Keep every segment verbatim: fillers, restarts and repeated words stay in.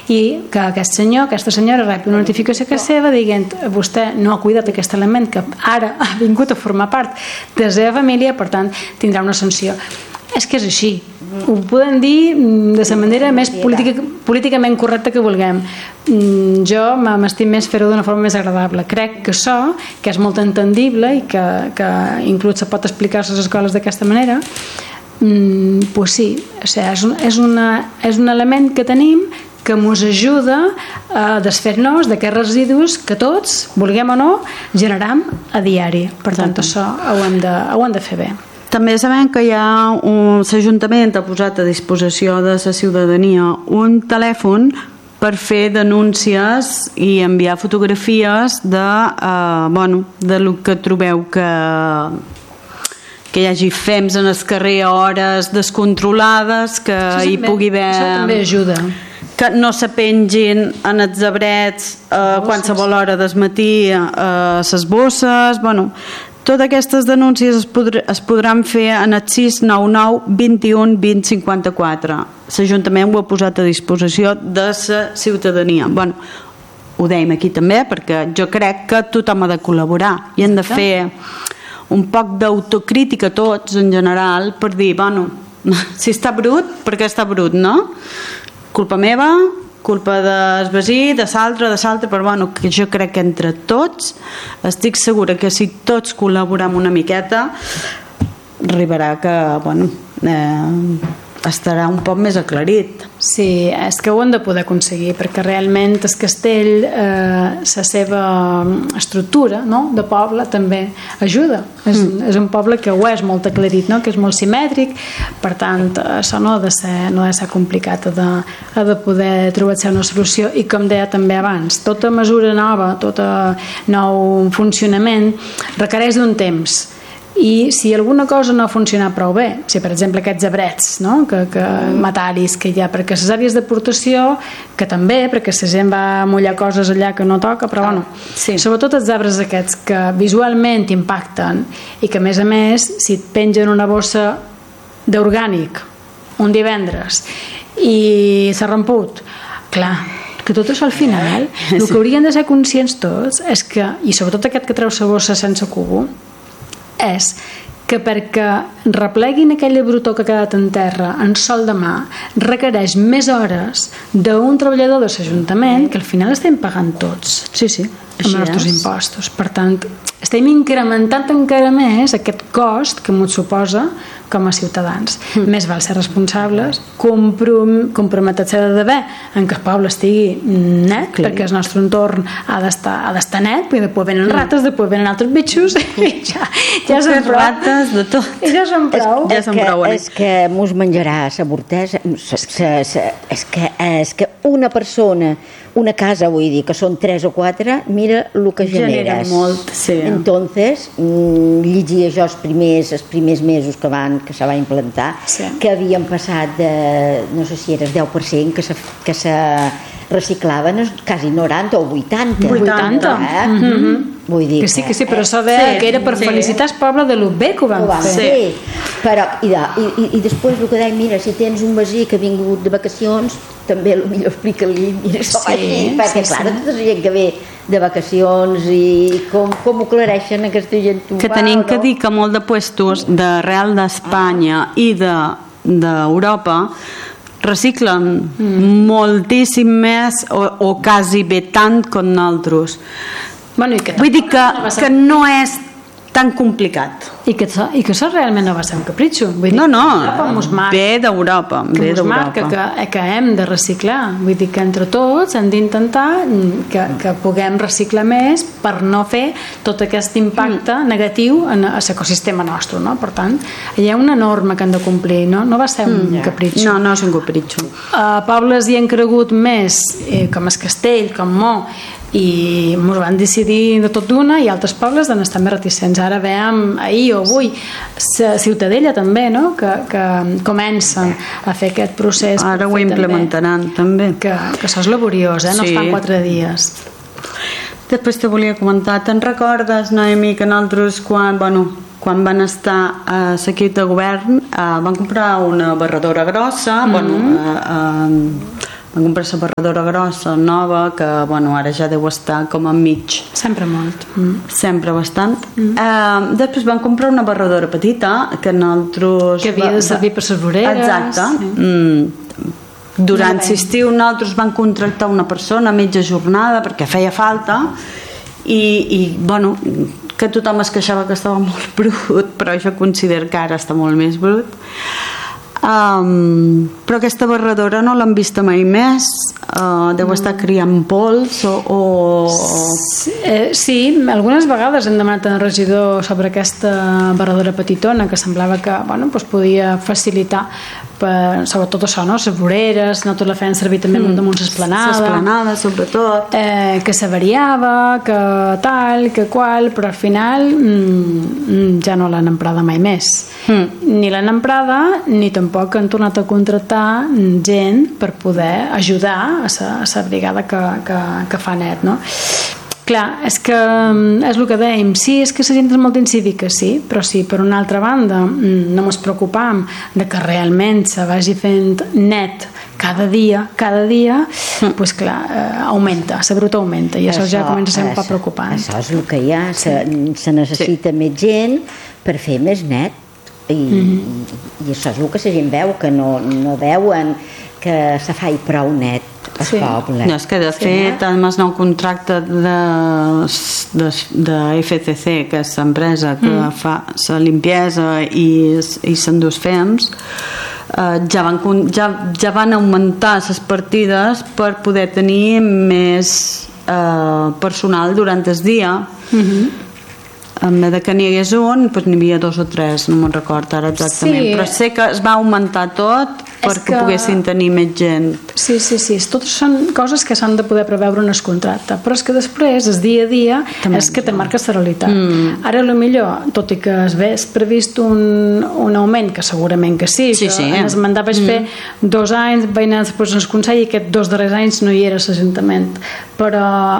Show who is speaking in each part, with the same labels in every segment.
Speaker 1: i que aquest senyor, aquesta senyora rebi una notificació que és seva dient vostè no ha cuidat aquest element que ara ha vingut a formar part de la seva família, per tant tindrà una sanció. És que és així, ho podem dir de la manera més política, políticament correcta que vulguem. Jo m'estim més fer-ho d'una forma més agradable. Crec que això, que és molt entendible i que, que inclús se pot explicar a les escoles d'aquesta manera, mm, pues sí, o sigui, és, un, és, una, és un element que tenim que ens ajuda a desfer-nos d'aquests residus que tots, vulguem o no, generam a diari. Per tant, això ho hem de, ho hem de fer bé.
Speaker 2: També sabem que hi ha un l'Ajuntament ha posat a disposició de la ciutadania un telèfon per fer denúncies i enviar fotografies de, eh, bueno, de lo que trobeu que, que hi hagi fems en el carrer a hores descontrolades, que
Speaker 1: això
Speaker 2: hi
Speaker 1: també,
Speaker 2: pugui haver...
Speaker 1: Això també ajuda.
Speaker 2: Que no se pengin en els abrets a qualsevol hora del matí a les bosses, bueno... Totes aquestes denúncies es, podr es podran fer en el sis nou nou vint i u vint cinquanta-quatre. L'Ajuntament ho ha posat a disposició de la ciutadania. Bueno, ho dèiem aquí també perquè jo crec que tothom ha de col·laborar i hem de fer un poc d'autocrítica tots en general per dir, bueno, si està brut, perquè està brut, no? Culpa meva, culpa del veí, de l'altre, de l'altre, però bueno, que jo crec que entre tots estic segura que si tots col·laborem una miqueta arribarà que, bueno, eh, estarà un poc més aclarit.
Speaker 1: Sí, és que ho hem de poder aconseguir perquè realment el castell eh, la seva estructura, no?, de poble també ajuda. És, mm. és un poble que ho és molt aclarit, no?, que és molt simètric, per tant això no ha de ser, no ha de ser complicat, ha de, ha de poder trobar-se una solució i com deia també abans, tota mesura nova, tot nou funcionament requereix d'un temps. I si alguna cosa no ha funcionat prou bé, si per exemple aquests abrets, no?, que, que mataris que hi ha, perquè les àrees d'aportació que també, perquè la gent va mullar coses allà que no toca, però bueno, sí. Sobretot els arbres aquests que visualment impacten i que a més a més si et pengen una bossa d'orgànic un divendres i s'ha romput, clar, que tot això al final el que haurien de ser conscients tots és que, i sobretot aquest que treu la bossa sense cubo, és que perquè repleguin aquella brutor que ha quedat en terra en sol de mà requereix més hores d'un treballador de l'Ajuntament que al final estem pagant tots, sí, sí, amb els nostres impostos. Per tant, estem incrementant encara més aquest cost que ens suposa com a ciutadans. Mm. Més val ser responsables, comprom comprometre-se d'haver en que el poble estigui net, clar, perquè el nostre entorn ha d'estar ha d'estar net, perquè després venen rates, després venen altres bitxos i ja, ja són prou.
Speaker 2: Rates de tot.
Speaker 1: I ja són prou.
Speaker 3: És, ja són prou, és que mos menjarà la vortesa. És que, és que una persona, una casa, vull dir, que són tres o quatre, mira el que generes.
Speaker 2: Genera molt, sí.
Speaker 3: Entonces, llegia jo els primers, els primers mesos que van que se va implantar, sí, que havien passat de, no sé si era el deu per cent que se, que se reciclaven quasi noranta o vuitanta.
Speaker 1: vuitanta.
Speaker 3: Eh?
Speaker 1: Mm-hmm.
Speaker 3: Vull dir
Speaker 1: que sí, que sí, però això deia sí, que era per sí. felicitar el poble de lo bé que ho van, ho van fer.
Speaker 3: Sí. Però, i, de, i, i després el que deia, mira, si tens un veí que ha vingut de vacacions, també potser explica-li, mira, això sí, així, perquè sí, clar, sí. tota la gent que ve de vacacions i com, com ho aclareixen aquesta gent.
Speaker 2: Que tenim no? que dir que molt de puestos d'arrel d'Espanya ah. i d'Europa de, reciclen mm. moltíssim més o, o quasi bé tant com nosaltres.
Speaker 1: Bueno, i que
Speaker 2: vull dir que, que no és tan complicat.
Speaker 1: I que, i que això realment no va ser un capritxo. Vull dir,
Speaker 2: no, no,
Speaker 1: marca,
Speaker 2: ve d'Europa.
Speaker 1: Que ens marca que, que hem de reciclar. Vull dir que entre tots hem d'intentar que, que puguem reciclar més per no fer tot aquest impacte mm. negatiu en l'ecosistema nostre. No? Per tant, hi ha una norma que hem de complir. No, no va ser un mm. capritxo.
Speaker 2: No, no és un capritxo.
Speaker 1: A pobles hi han cregut més, eh, com es Castell, com Mo, i ens van decidir de tot d'una i altres pobles han estat més reticents. Ara veiem ahir o avui Ciutadella també, no? que, que comencen a fer aquest procés.
Speaker 2: Ara ho implementaran també,
Speaker 1: que, que això és laboriós, eh? No sí. es fan quatre dies.
Speaker 2: Després te volia comentar, te'n recordes, Noemi, que nosaltres quan, bueno, quan van estar a l'equip de govern eh, van comprar una barredora grossa, mm-hmm. bueno, eh, eh, van comprar la barradora grossa, nova, que bueno, ara ja deu estar com a mig.
Speaker 1: Sempre molt. Mm.
Speaker 2: Sempre bastant. Mm. Uh, després van comprar una barradora petita, que nosaltres...
Speaker 1: Que havia de servir per les voreres.
Speaker 2: Exacte. Sí. Mm. Durant l'estiu nosaltres van contractar una persona a mitja jornada perquè feia falta i, i bueno, que tothom es queixava que estava molt brut, però jo considero que ara està molt més brut. Um, però aquesta barradora no l'han vista mai més. Uh, deu estar criant pols o... o...
Speaker 1: Sí, eh, sí, algunes vegades hem demanat al regidor sobre aquesta barradora petitona que semblava que bueno, pues podia facilitar per, sobretot això, no? Les voreres, nosaltres la feien servir també mm. damunt l'esplanada,
Speaker 2: l'esplanada sobretot,
Speaker 1: eh, que se variava, que tal, que qual, però al final mm, ja no l'han emprada mai més. Mm. Ni l'han emprada ni tampoc han tornat a contractar gent per poder ajudar a la brigada que, que, que fa net, no? Clar, és que és el que dèiem, sí, és que la gent és molt incívica, sí, però sí, per una altra banda no ens preocupam de que realment se vagi fent net cada dia, cada dia, mm. pues clar, eh, augmenta, la bruta augmenta i això, això ja comença a ser un poc preocupant.
Speaker 3: Això és el que hi ha, se, se necessita sí. més gent per fer més net i, mm-hmm. i això és el que la gent veu, que no, no veuen que se faci prou net al sí. poble.
Speaker 2: No, és que de fet sí. el nou contracte de, de, de F C C, que és l'empresa que mm. fa la limpiesa i, i s'endús fems, eh, ja, van, ja, ja van augmentar les partides per poder tenir més eh, personal durant el dia. Mm-hmm. En vez de que n'hi hagués un, doncs n'hi havia dos o tres, no me'n record ara exactament, sí. però sé que es va augmentar tot perquè que... poguessin tenir més gent.
Speaker 1: Sí, sí, sí, totes són coses que s'han de poder preveure en el contracte, però és que després, el dia a dia, també és que te marca la realitat. Mm. Ara, a lo millor, tot i que es ves previst un, un augment, que segurament que sí, sí, sí, en el mandat vaig mm. fer dos anys, vaig anar després al Consell i aquests dos darrers anys no hi era l'Ajuntament, però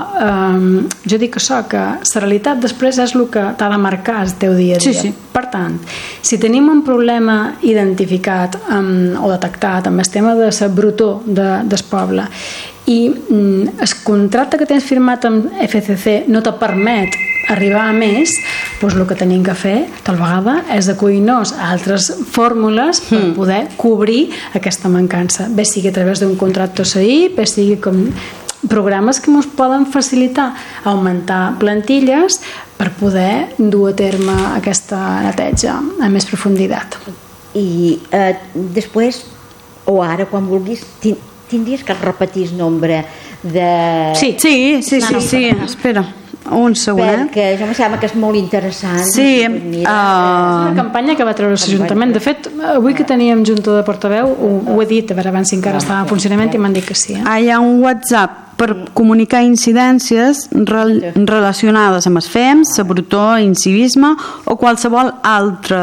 Speaker 1: eh, jo dic això, que la realitat després és el que t'ha de marcar el teu dia a dia. Sí, sí. Per tant, si tenim un problema identificat um, o detectat amb el tema de la brutó de, del poble i um, el contracte que tens firmat amb F C C no te permet arribar a més, doncs el que tenim que fer tal vegada és acollir-nos a altres fórmules per mm. poder cobrir aquesta mancança, bé sigui a través d'un contracte S I, bé sigui com programes que ens poden facilitar augmentar plantilles per poder dur a terme aquesta neteja a més profunditat.
Speaker 3: I eh, després, o ara quan vulguis, tindries que repetir el nombre de...
Speaker 2: Sí, sí, sí, sí, sí, sí. Espera un segon.
Speaker 3: Perquè jo em sembla que és molt interessant.
Speaker 2: Sí,
Speaker 3: mira,
Speaker 2: uh...
Speaker 1: és una campanya que va treure l'Ajuntament. De fet, avui que teníem junta de portaveu ho, ho he dit, a veure abans si encara estava en funcionament i m'han dit que sí. Eh?
Speaker 2: Hi ha un WhatsApp per comunicar incidències rel relacionades amb els fems, la brutó, incivisme o qualsevol altra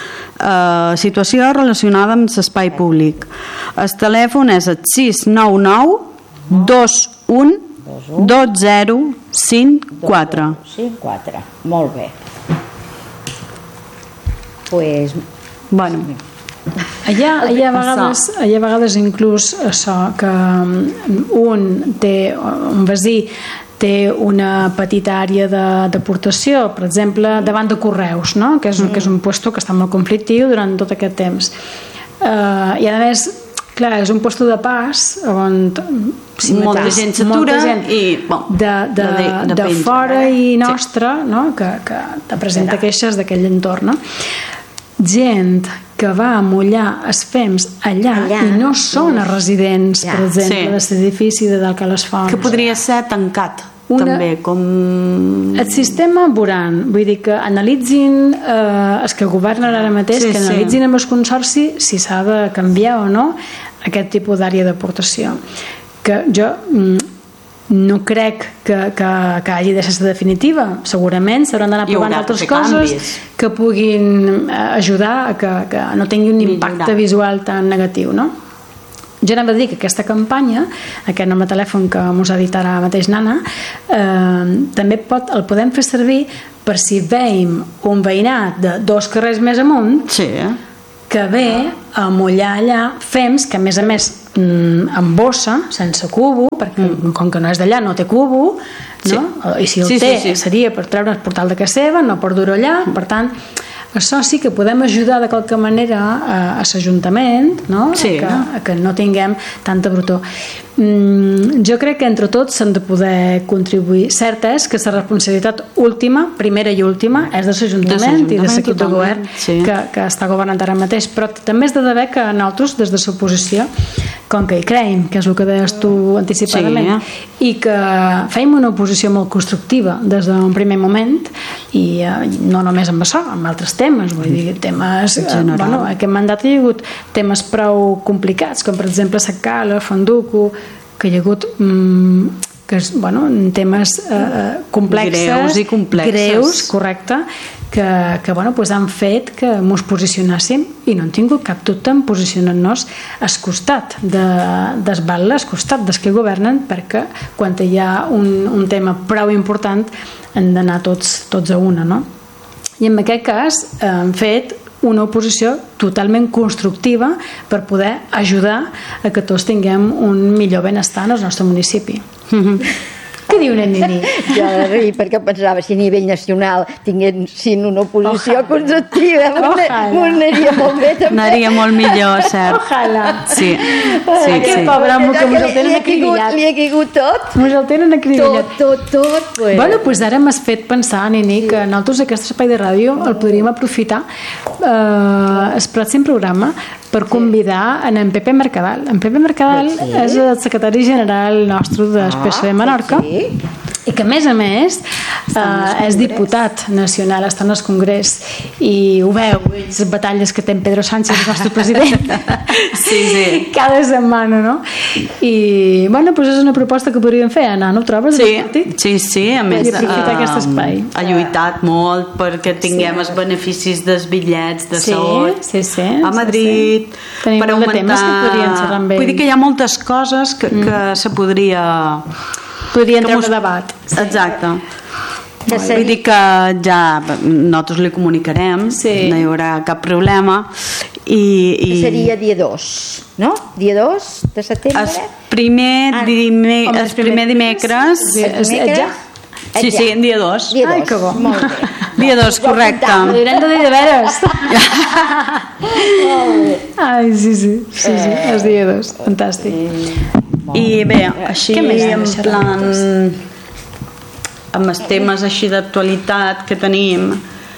Speaker 2: eh, situació relacionada amb l'espai públic. El telèfon és el sis nou nou dos u dos zero cinc quatre.
Speaker 3: cinc quatre. Molt bé. Pues,
Speaker 1: bueno, Allà, allà, a vegades, allà a vegades inclús això que un té, un veí té una petita àrea d'aportació, per exemple davant de correus, no? que, és, mm. que és un puesto que està molt conflictiu durant tot aquest temps uh, i a més clar, és un puesto de pas on
Speaker 2: si molta mateix, gent s'atura i bon,
Speaker 1: de, de, de, de, de fora i nostra, sí. no? que, que te presenta queixes d'aquell entorn, no? Gent que va a mullar els fems allà, allà i no són els residents, ja. per exemple, sí. de l'edifici de dalt que les fonts.
Speaker 2: Que podria ser tancat, Una... també, com...
Speaker 1: El sistema veuran, vull dir que analitzin eh, els que governen ara mateix, sí, que analitzin sí. amb el consorci si s'ha de canviar o no aquest tipus d'àrea d'aportació. Que jo... Mm, no crec que, que, que hagi de ser definitiva, segurament s'hauran d'anar provant altres coses canvis. que puguin ajudar a que, que no tingui un impacte visual tan negatiu, no? Jo anava a dir que aquesta campanya, aquest nom de telèfon que ens ha dit ara mateix Nana, eh, també pot, el podem fer servir per si veiem un veïnat de dos carrers més amunt,
Speaker 2: sí.
Speaker 1: que ve a mullar allà fems que a més a més mm, en bossa, sense cubo, perquè mm. com que no és d'allà no té cubo, no? Sí. I si el sí, té sí, sí. seria per treure el portal de casa seva, no per dur-ho allà, per tant això sí que podem ajudar de qualque manera a, a l'Ajuntament, no? Sí, a, que, a que no tinguem tanta brutor. Mm, jo crec que entre tots s'han de poder contribuir. Cert és que la responsabilitat última, primera i última, és de l'Ajuntament i de l'equip de govern sí. que, que està governant ara mateix, però també és de d'haver que nosaltres, des de l'oposició, com que hi creiem, que és el que deies tu anticipadament, sí. i que fèiem una oposició molt constructiva des d'un primer moment, i eh, no només amb això, amb altres temes, vull dir, temes eh, bueno, aquest mandat hi ha hagut temes prou complicats, com per exemple Sacala, Fonduco, que hi ha hagut mm, que és, bueno, temes eh, complexes,
Speaker 2: greus i complexes,
Speaker 1: greus, correcte, que, que bueno, pues han fet que mos posicionàssim i no hem tingut cap dubte en posicionar-nos al costat de, des batle, al costat dels que governen, perquè quan hi ha un, un tema prou important han d'anar tots, tots a una, no? I en aquest cas hem fet una oposició totalment constructiva per poder ajudar a que tots tinguem un millor benestar en el nostre municipi. Mm-hmm. Què diu una Nini?
Speaker 3: Jo de rir perquè pensava si a nivell nacional tinguessin una oposició Ojalà. constructiva m'ho anaria molt bé també.
Speaker 2: Anaria molt millor, cert.
Speaker 1: Ojalà.
Speaker 2: Sí, sí,
Speaker 1: Aquest
Speaker 2: sí.
Speaker 1: pobre amo que mos el tenen acribillat.
Speaker 3: Li ha caigut tot?
Speaker 1: Mos el tenen acribillat.
Speaker 3: Tot, tot, tot. Pues.
Speaker 1: Bueno, doncs ara m'has fet pensar, Nini, que nosaltres aquest espai de ràdio el podríem aprofitar eh, el pròxim programa per convidar en, en Pepe Mercadal. En Pepe Mercadal sí. és el secretari general nostre del P S O E de Menorca sí. i que a més a més eh, és diputat nacional, està en el Congrés i ho veu, les batalles que té en Pedro Sánchez, el nostre president
Speaker 2: sí, sí.
Speaker 1: cada setmana, no? I bueno, doncs és una proposta que podríem fer, Anna, no ho trobes?
Speaker 2: Sí, sí, sí, a més
Speaker 1: uh, aquest espai.
Speaker 2: Ha lluitat molt perquè tinguem sí. els beneficis dels bitllets de
Speaker 1: sí,
Speaker 2: salut
Speaker 1: sí, sí,
Speaker 2: a Madrid
Speaker 1: sí. per
Speaker 2: augmentar...
Speaker 1: temes que podrien xerrar amb ell.
Speaker 2: Vull dir que hi ha moltes coses que, mm. que se podria...
Speaker 1: Podrien treure mos... debat.
Speaker 2: Sí. Exacte. Vull dir que ja nosaltres li comunicarem, sí. no hi haurà cap problema. I, i...
Speaker 3: Seria dia dos, no? Dia dos de setembre?
Speaker 2: El primer, ah, dime... el primer dimecres...
Speaker 3: El dimecres? Ja?
Speaker 2: Sí, sí, dia dos.
Speaker 3: Dia dos.
Speaker 1: Ai, que bo.
Speaker 3: Molt bé.
Speaker 2: Dia dos, correcte.
Speaker 1: Ho direm de dir de veres. Ai, sí, sí. Sí, sí, és dia dos. Fantàstic.
Speaker 2: I bé, així en plan... amb els temes així d'actualitat que tenim...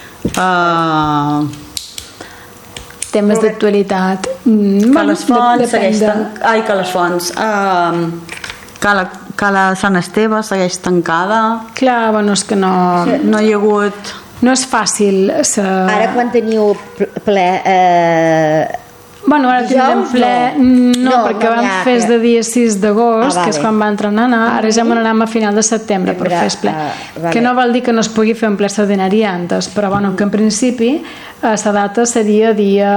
Speaker 2: Uh,
Speaker 1: temes d'actualitat...
Speaker 2: Que les fonts segueixen... Ai, que les fonts... Uh, que la, que la Sant Esteve segueix tancada.
Speaker 1: Clar, bueno, és que no,
Speaker 2: no hi ha hagut...
Speaker 1: No és fàcil. Sa...
Speaker 3: Ara quan teniu ple... Eh...
Speaker 1: Bueno, ara tindrem ple... No, no, no perquè no vam fer de dia sis d'agost, ah, vale. que és quan va entrar Nana, ara ja m'anarem a final de setembre per fer el ple. Ah, vale. Que no vol dir que no es pugui fer un ple extraordinari antes, però bueno, que en principi la data seria dia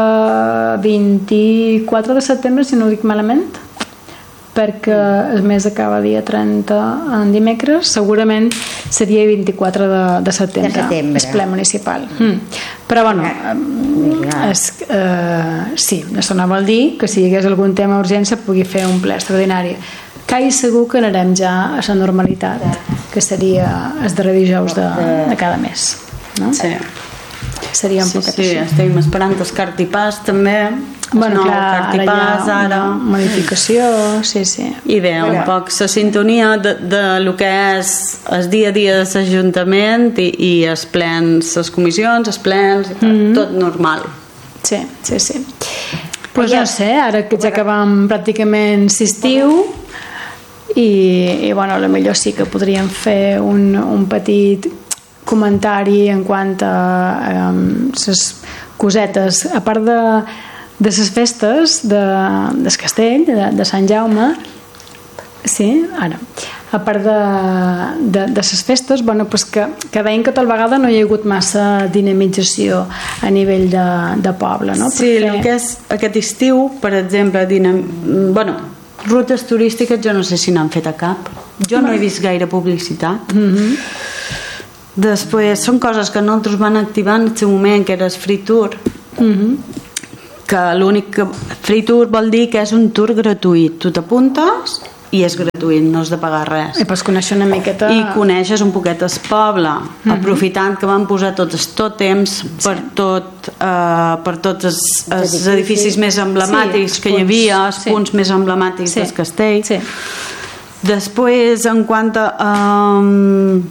Speaker 1: vint-i-quatre de setembre, si no ho dic malament, perquè el mes acaba dia trenta en dimecres, segurament seria vint-i-quatre de, de setembre, de setembre. El ple municipal. Mm. Però bueno, és, eh, sí, això no vol dir que si hi hagués algun tema urgent se pugui fer un ple extraordinari. Quasi segur que anarem ja a la normalitat, que seria el darrer dijous de, de cada mes. No?
Speaker 2: Sí.
Speaker 1: Seria un
Speaker 2: sí,
Speaker 1: poquet
Speaker 2: sí,
Speaker 1: així.
Speaker 2: Estem esperant el cartipàs també.
Speaker 1: Bueno,
Speaker 2: no,
Speaker 1: clar,
Speaker 2: cartipàs,
Speaker 1: ara,
Speaker 2: ara
Speaker 1: modificació, sí, sí.
Speaker 2: I bé, un Però... poc la sintonia de, de lo que és el dia a dia de l'Ajuntament i, i els plens, les comissions, els plens, mm-hmm. tot normal.
Speaker 1: Sí, sí, sí. Pues no sé, ara que ja acabam pràcticament l'estiu i, i bueno, a lo millor sí que podríem fer un, un petit comentari en quant a les cosetes, a part de de les festes de, del castell, de, de Sant Jaume, sí, ara, a part de, de, de les festes, bueno, pues que, que veiem que tal vegada no hi ha hagut massa dinamització a nivell de, de poble, no?
Speaker 2: Sí, Perquè... el que és aquest estiu, per exemple, dinam... bueno, rutes turístiques jo no sé si n'han fet a cap, jo no, no he vist gaire publicitat.
Speaker 1: Mm-hmm.
Speaker 2: Després són coses que nosaltres van activar en el seu moment, que era el Free Tour,
Speaker 1: mm-hmm.
Speaker 2: que l'únic que... Free Tour vol dir que és un tour gratuït. Tu t'apuntes i és gratuït, no has de pagar res.
Speaker 1: I pots conèixer una miqueta...
Speaker 2: I coneixes un poquet el poble, mm-hmm. aprofitant que van posar tots els tòtems per, tot, uh, per tots els, els edificis més emblemàtics sí, que hi havia, els sí. punts més emblemàtics sí. del castell. Sí. Després, en quant a... Um,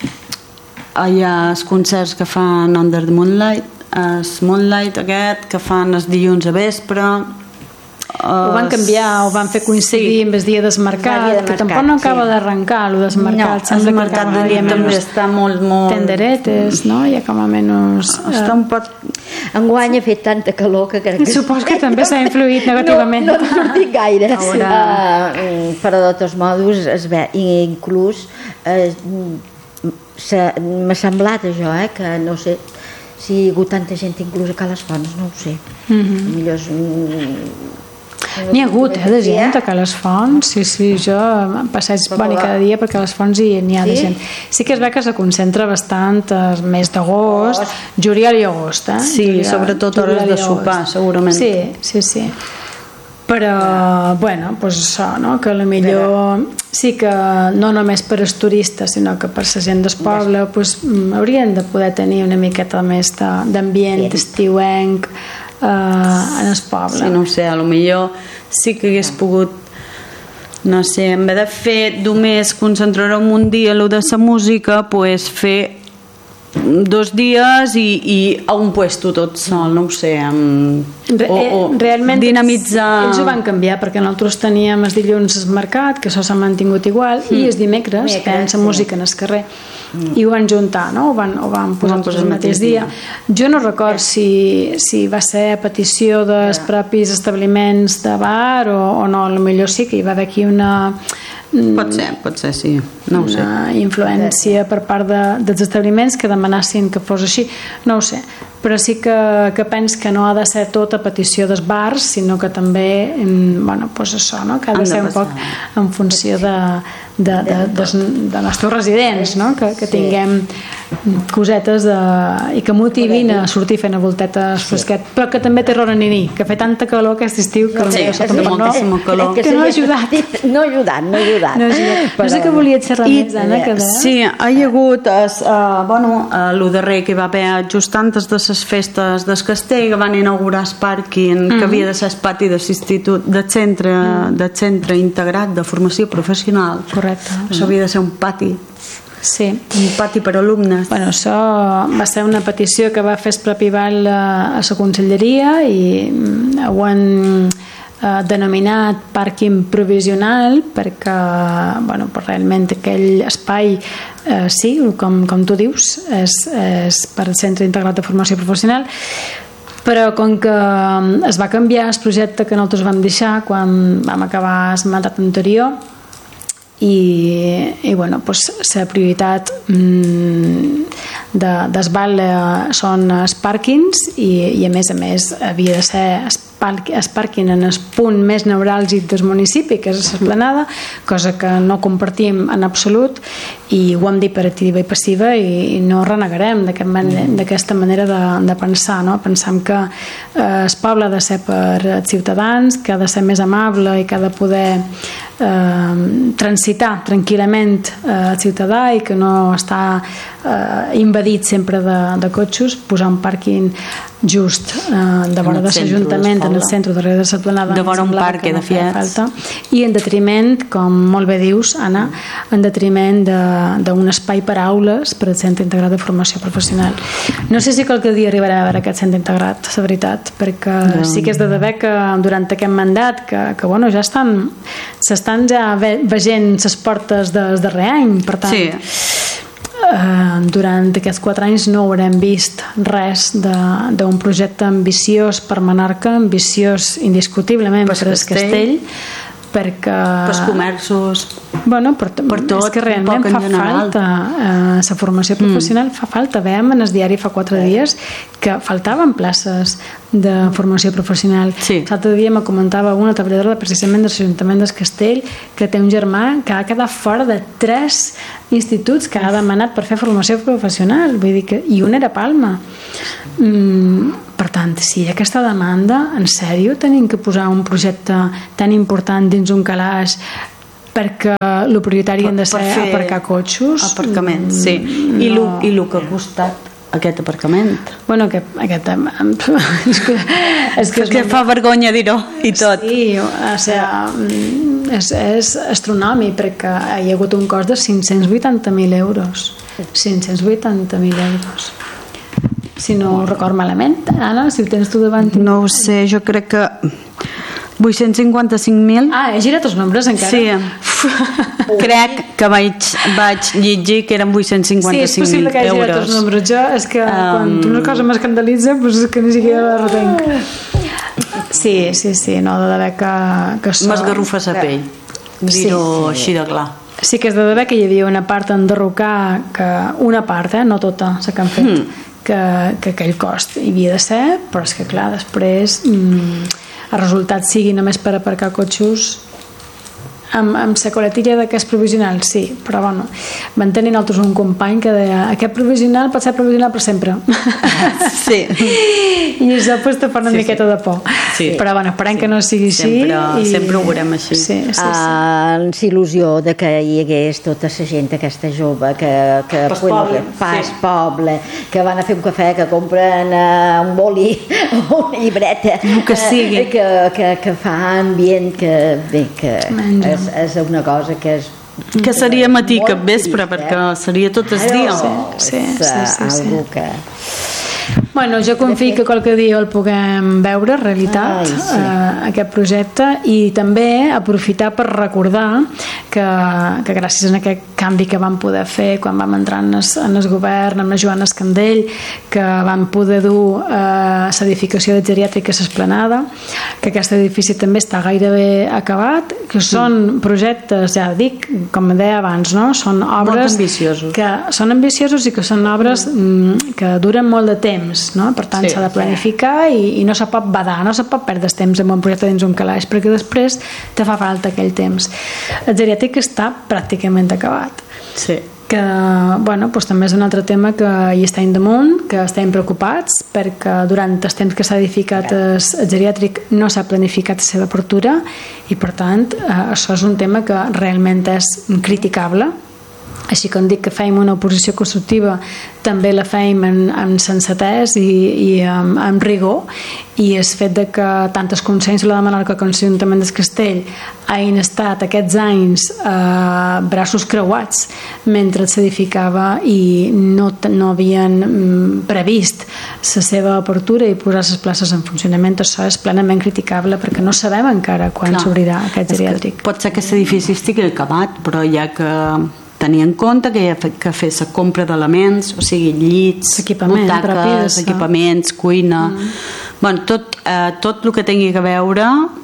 Speaker 2: hi ha els concerts que fan Under the Moonlight, el Moonlight aquest, que fan els dilluns a vespre.
Speaker 1: Ho van canviar, ho van fer coincidir sí. amb el dia desmarcat, dia de que tampoc no acaba sí. d'arrencar el desmarcat.
Speaker 2: No, el mercat de dia també està molt, molt...
Speaker 1: tenderetes, no? Hi ha com a menys...
Speaker 2: Està un poc...
Speaker 3: Enguany ha fet tanta calor que crec que...
Speaker 1: Supos que també s'ha influït negativament.
Speaker 3: No, no ha sortit gaire. Ahora... Uh, però de tots modos, es ve, inclús... Uh, m'ha semblat això, eh, que no sé si hi ha hagut tanta gent inclús a Cales Fonts, no ho sé. Mm-hmm. Millor és...
Speaker 1: N'hi ha hagut, eh, de gent a Cales Fonts, sí, sí, jo passeig bueno, cada dia per Cales Fonts i n'hi ha sí? de gent. Sí que es ve que se concentra bastant el mes d'agost, juliol i agost, eh?
Speaker 2: Sí, juliol, sobretot hores de sopar, segurament.
Speaker 1: Sí, sí, sí. Però, bueno, doncs això, no? Que potser sí que no només per als turistes, sinó que per la gent del poble pues, haurien de poder tenir una miqueta més d'ambient estiuenc eh, en el poble.
Speaker 2: Sí, no ho sé, a lo millor sí que hagués pogut, no sé, en vez de fer només concentrar-ho en un dia allò de la música, pues fer dos dies i, i a un puesto tot sol, no ho sé, amb, o, o
Speaker 1: realment
Speaker 2: dinamitzar...
Speaker 1: Ells ho van canviar perquè nosaltres teníem els dilluns el mercat, que això s'ha mantingut igual, mm. i els dimecres feien la música en el carrer. Mm. I ho van juntar, no? Ho van, ho van posar tot el mateix dia. Jo no record si, si va ser a petició dels propis establiments de bar o, o no, potser sí que hi va haver aquí una...
Speaker 2: Pot ser, pot ser, sí. No ho sé.
Speaker 1: Una influència per part de, dels establiments que demanassin que fos així. No ho sé. Però sí que, que pens que no ha de ser tot a petició dels bars, sinó que també, bueno, doncs això, no? Que ha de ser un poc en funció de, de, de, de, de nostres residents, no? Que, que tinguem cosetes de, i que motivin a sortir fent a voltetes fresquet, però que també té raó ni dir, que fa tanta calor aquest estiu que
Speaker 2: sí,
Speaker 1: sí,
Speaker 2: no, moltíssima calor.
Speaker 1: Que no ha ajudat.
Speaker 3: No ha ajudat, no ha ajudat.
Speaker 1: No, no sé que volia xerrar més, Anna, que de...
Speaker 2: Sí, ha hi hagut es, uh, bueno, uh, el darrer que hi va haver just antes de les festes del castell, que van inaugurar el pàrquing mm. que havia de ser el pati de l'institut de centre, mm. de centre integrat de formació professional.
Speaker 1: Correcte.
Speaker 2: Això havia de ser un pati.
Speaker 1: Sí.
Speaker 2: Un pati per alumnes.
Speaker 1: Bueno, això va ser una petició que va fer el propi Val a, a la conselleria i ho han eh, denominat pàrquing provisional perquè bueno, realment aquell espai eh, sí, com, com tu dius és, és per al Centre Integrat de Formació Professional, però com que es va canviar el projecte que nosaltres vam deixar quan vam acabar el mandat anterior i, i bueno, pues, la prioritat mm, de, d'Esval són els pàrquings i, i a més a més havia de ser el pàrquing en el punt més neuràlgic del municipi, que és l'Esplanada, cosa que no compartim en absolut i ho hem dit per activa i passiva i, i no renegarem d'aquest man, d'aquesta manera de, de pensar, no? Pensam que eh, el poble ha de ser per els ciutadans, que ha de ser més amable i que ha de poder eh, transitar tranquil·lament eh, el ciutadà i que no està eh, invadit sempre de, de cotxes. Posar un pàrquing just eh, de vora de l'Ajuntament en el centre darrere de la Planada
Speaker 2: de vora un parc
Speaker 1: no
Speaker 2: de fiats
Speaker 1: i en detriment, com molt bé dius Anna, en detriment d'un espai per aules per al Centre Integrat de Formació Professional. No sé si qualque dia arribarà a veure aquest centre integrat, la veritat, perquè no. Sí que és de deber que durant aquest mandat que, que bueno, ja estan s'estan ja vegent les portes del darrer any, per tant sí. Uh, durant aquests quatre anys no haurem vist res d'un projecte ambiciós per Menorca, ambiciós indiscutiblement per, per el castell, perquè
Speaker 2: pels comerços,
Speaker 1: bueno, per,
Speaker 2: per tot,
Speaker 1: és que realment fa falta eh, la formació professional mm. fa falta, veiem en el diari fa quatre dies que faltaven places de formació professional. Sí. L'altre dia me comentava una treballadora precisament de l'Ajuntament del Castell que té un germà que ha quedat fora de tres instituts que ha demanat per fer formació professional, vull dir que, i un era Palma. Mm, per tant, si hi ha aquesta demanda, en sèrio, tenim que posar un projecte tan important dins un calaix perquè el prioritari han de ser aparcar cotxos?
Speaker 2: Aparcaments, sí. I el que ha costat aquest aparcament?
Speaker 1: Bueno, aquest... aquest és que
Speaker 2: Perquè fa vergonya dir-ho i tot.
Speaker 1: Sí, o sigui, és, és astronòmic, perquè hi ha hagut un cost de cinc-cents vuitanta mil euros. cinc-cents vuitanta mil euros. Si no ho record malament, Anna, si ho tens tu davant.
Speaker 2: No ho sé, jo crec que vuit-cents cinquanta-cinc mil.
Speaker 1: Ah, he girat els nombres encara?
Speaker 2: Sí. Crec que vaig, vaig llegir que eren vuit-cents cinquanta-cinc mil euros.
Speaker 1: Sí, és possible que hagi girat els nombres. Jo, és que quan um... una cosa m'escandalitza, doncs és que ni siquiera la retenc. Sí, sí, sí, no, de d'haver que... que so...
Speaker 2: M'esgarrufa la pell, dir-ho sí, sí. Així de clar.
Speaker 1: Sí que és de d'haver que hi havia una part a enderrocar, que una part, eh, no tota, la que han fet, mm. que, que aquell cost hi havia de ser, però és que clar, després mmm, el resultat sigui només per aparcar cotxos amb, amb la coletilla d'aquest provisional, sí, però bueno, van tenir nosaltres un company que deia aquest provisional pot ser provisional per sempre.
Speaker 2: Sí.
Speaker 1: I això pues, te fa una sí, miqueta sí. de por. Sí. Però bueno, esperem sí. que no sigui així.
Speaker 2: Sempre,
Speaker 1: i...
Speaker 2: sempre ho veurem així.
Speaker 1: Sí, sí, sí.
Speaker 3: Uh, il·lusió de que hi hagués tota la gent aquesta jove que, que
Speaker 2: pas bueno, poble,
Speaker 3: pas
Speaker 2: sí.
Speaker 3: poble, que van a fer un cafè, que compren uh, un boli o una llibreta,
Speaker 2: el que sigui.
Speaker 3: Uh, que, que, que fa ambient, que bé, que és, és una cosa que és
Speaker 2: que seria matí cap vespre, eh? Perquè seria tot el dia.
Speaker 1: Sí, sí, sí, sí, sí.
Speaker 3: Algo que...
Speaker 1: Bueno, jo confio que qualque dia el puguem veure realitat, Ai, sí. eh, aquest projecte, i també aprofitar per recordar que, que gràcies a aquest canvi que vam poder fer quan vam entrar en el, en el govern amb la Joana Escandell, que vam poder dur eh, l'edificació de geriàtrica a l'Esplanada, que aquest edifici també està gairebé acabat, que són projectes, ja dic, com deia abans, no? Són obres
Speaker 2: ambiciosos.
Speaker 1: que són ambiciosos i que són obres mm, que duren molt de temps, no? Per tant, sí, s'ha de planificar sí. i, i no se pot badar, no se pot perdre temps en un projecte dins un calaix, perquè després te fa falta aquell temps. El geriàtric està pràcticament acabat.
Speaker 2: Sí.
Speaker 1: Que, bueno, doncs també és un altre tema que hi estem damunt, que estem preocupats perquè durant el temps que s'ha edificat el, el geriàtric no s'ha planificat la seva apertura i per tant eh, això és un tema que realment és criticable. Així com dic que fèiem una oposició constructiva, també la fèiem en, en sensatès i, i amb, amb rigor, i el fet de que tant el Consell de Menorca com l'Ajuntament del Castell hagin estat aquests anys eh, braços creuats mentre s'edificava i no, no havien mm, previst la seva apertura i posar les places en funcionament, això és plenament criticable perquè no sabem encara quan s'obrirà aquest geriàtric.
Speaker 2: Pot ser que l'edifici estigui acabat, però ja que tenir en compte que hi ha que fer la compra d'elements, o sigui, llits,
Speaker 1: equipament,
Speaker 2: butaques, equipaments, cuina, mm. bueno, tot, eh, tot el que tingui a veure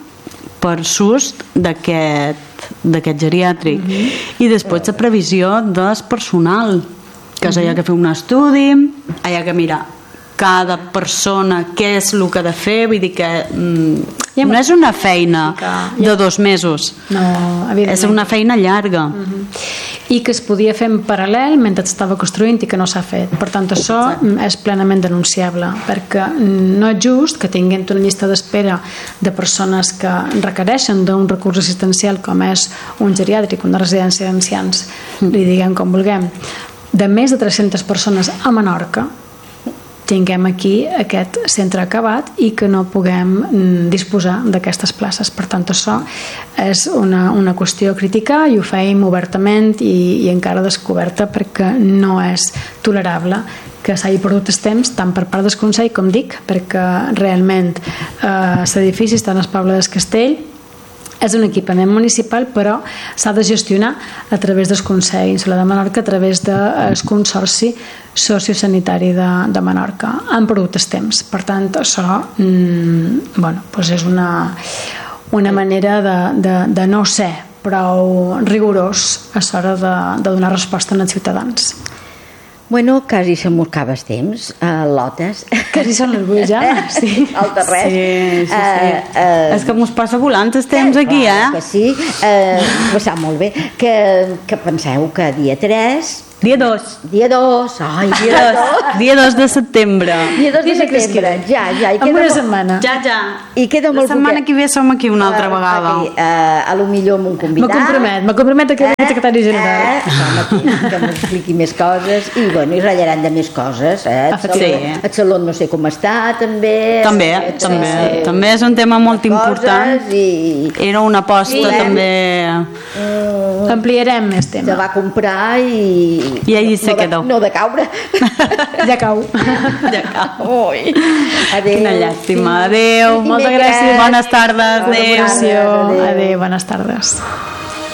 Speaker 2: per sust d'aquest d'aquest geriàtric. Mm-hmm. I després la previsió del personal, que mm-hmm. hi ha que fer un estudi, hi ha que mirar cada persona què és el que ha de fer, vull dir que mm, no és una feina de dos mesos,
Speaker 1: no,
Speaker 2: és una feina llarga.
Speaker 1: Mm-hmm. I que es podia fer en paral·lel mentre estava construint i que no s'ha fet. Per tant, això és plenament denunciable, perquè no és just que tinguem una llista d'espera de persones que requereixen d'un recurs assistencial com és un geriàtric, una residència d'ancians, li diguem com vulguem, de més de tres-centes persones a Menorca, tinguem aquí aquest centre acabat i que no puguem disposar d'aquestes places. Per tant, això és una, una qüestió crítica i ho fèiem obertament i, i encara descoberta perquè no és tolerable que s'hagi perdut el temps tant per part del Consell, com dic, perquè realment eh, l'edifici està en el poble del Castell, és un equipament municipal, però s'ha de gestionar a través dels Consells de Menorca, a través del Consorci Sociosanitari de, de Menorca. Han perdut el temps. Per tant, això mm, bueno, doncs és una, una manera de, de, de no ser prou rigorós a l'hora de, de donar resposta als ciutadans.
Speaker 3: Bueno, quasi se m'acaba el temps, uh, Lotes.
Speaker 1: Quasi són les vuit ja, sí.
Speaker 3: Falta res.
Speaker 2: Sí, sí, sí. Uh, uh, és que mos passa volant el temps aquí, eh?
Speaker 3: Que sí, uh, passar molt bé. Que, que penseu que dia tres
Speaker 2: Dia dos.
Speaker 3: Dia dos, ai,
Speaker 2: Dia dos, dia dos de setembre.
Speaker 3: Dia dos de
Speaker 1: Dia que
Speaker 3: setembre,
Speaker 1: queda.
Speaker 3: ja, ja. I
Speaker 1: En
Speaker 3: queda
Speaker 1: una
Speaker 3: molt-
Speaker 1: setmana.
Speaker 2: Ja, ja.
Speaker 3: I queda
Speaker 2: La
Speaker 3: molt
Speaker 2: setmana
Speaker 3: poquet.
Speaker 2: que ve som aquí una altra vegada.
Speaker 3: Aquí, uh, a lo millor amb un
Speaker 1: Me
Speaker 3: convidat.
Speaker 1: compromet, me compromet a que vingui secretari general.
Speaker 3: Eh? Això mateix, que m'expliqui més coses i, bueno, i ratllaran de més coses, eh? El
Speaker 1: Efectivament.
Speaker 3: saló- El saló no sé com està, també.
Speaker 2: També,
Speaker 3: Eh,
Speaker 2: també.
Speaker 3: eh,
Speaker 2: També és un tema molt
Speaker 3: coses
Speaker 2: important.
Speaker 3: I
Speaker 2: Era una aposta
Speaker 3: Sí.
Speaker 2: també...
Speaker 3: mm,
Speaker 1: Ampliarem més
Speaker 3: se
Speaker 1: tema.
Speaker 3: va comprar i...
Speaker 2: I allí se
Speaker 3: no de,
Speaker 2: quedó.
Speaker 3: No de caure.
Speaker 1: Ja cau.
Speaker 2: Ja acabo.
Speaker 3: Ui. Adéu.
Speaker 2: Quina llàstima. Adéu.
Speaker 3: I
Speaker 1: Moltes
Speaker 3: més
Speaker 1: gràcies.
Speaker 2: Bones tardes.
Speaker 1: Adéu.
Speaker 2: Adéu.
Speaker 3: Adéu.
Speaker 1: Adéu, bones tardes.